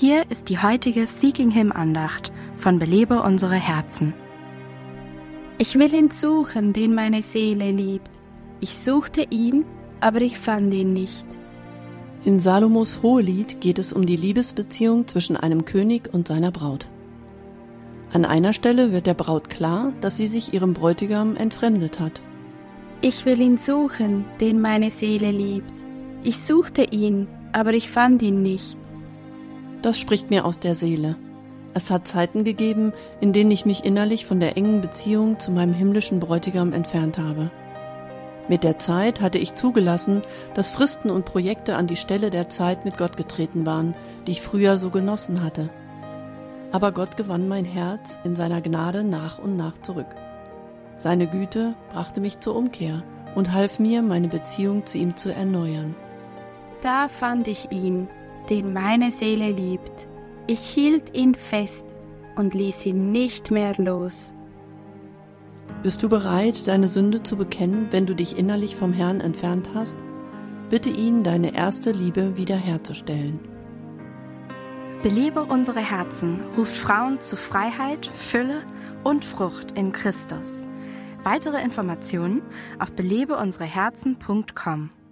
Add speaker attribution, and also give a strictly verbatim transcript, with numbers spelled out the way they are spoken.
Speaker 1: Hier ist die heutige Seeking Him Andacht von Belebe unsere Herzen.
Speaker 2: Ich will ihn suchen, den meine Seele liebt. Ich suchte ihn, aber ich fand ihn nicht.
Speaker 3: In Salomos Hohelied geht es um die Liebesbeziehung zwischen einem König und seiner Braut. An einer Stelle wird der Braut klar, dass sie sich ihrem Bräutigam entfremdet hat.
Speaker 2: Ich will ihn suchen, den meine Seele liebt. Ich suchte ihn, aber ich fand ihn nicht.
Speaker 3: Das spricht mir aus der Seele. Es hat Zeiten gegeben, in denen ich mich innerlich von der engen Beziehung zu meinem himmlischen Bräutigam entfernt habe. Mit der Zeit hatte ich zugelassen, dass Fristen und Projekte an die Stelle der Zeit mit Gott getreten waren, die ich früher so genossen hatte. Aber Gott gewann mein Herz in seiner Gnade nach und nach zurück. Seine Güte brachte mich zur Umkehr und half mir, meine Beziehung zu ihm zu erneuern.
Speaker 2: Da fand ich ihn, den meine Seele liebt. Ich hielt ihn fest und ließ ihn nicht mehr los.
Speaker 3: Bist du bereit, deine Sünde zu bekennen, wenn du dich innerlich vom Herrn entfernt hast? Bitte ihn, deine erste Liebe wiederherzustellen.
Speaker 1: Belebe unsere Herzen ruft Frauen zu Freiheit, Fülle und Frucht in Christus. Weitere Informationen auf belebe unsere herzen punkt com.